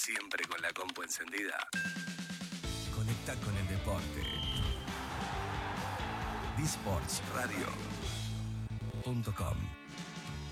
siempre con la compu encendida. Conecta con el deporte. dSportsradio.com